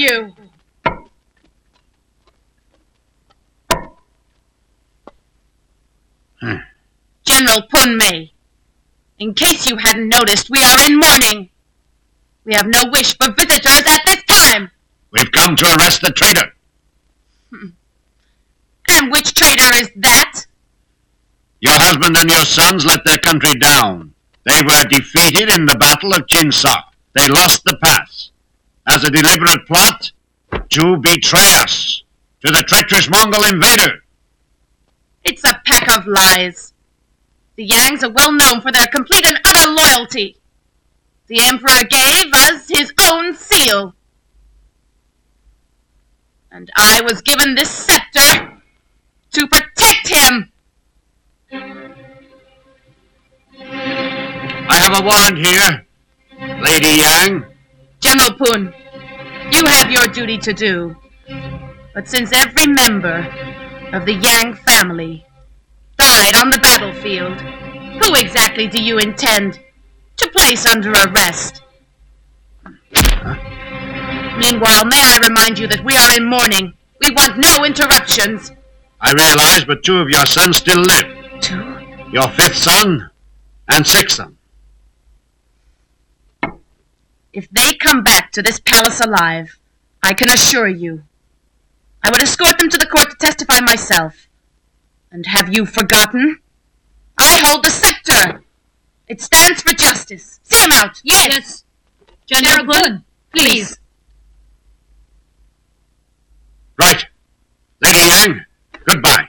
you! General Pun Mei, in case you hadn't noticed, we are in mourning. We have no wish for visitors at this time. We've come to arrest the traitor. And which traitor is that? Your husband and your sons let their country down. They were defeated in the Battle of Jinsa. They lost the pass. As a deliberate plot to betray us to the treacherous Mongol invader. It's a pack of lies. The Yangs are well known for their complete and utter loyalty. The Emperor gave us his own seal. And I was given this scepter to protect him. I have a warrant here, Lady Yang. General Pun, you have your duty to do. But since every member of the Yang family died on the battlefield, who exactly do you intend to place under arrest? Meanwhile, may I remind you that we are in mourning. We want no interruptions. I realize, but 2 of your sons still live. 2? Your 5th son and 6th son. If they come back to this palace alive, I can assure you, I would escort them to the court to testify myself. And have you forgotten? I hold the scepter. It stands for justice. See him out. Yes. General Pun, please. Right. Lady Yang, goodbye.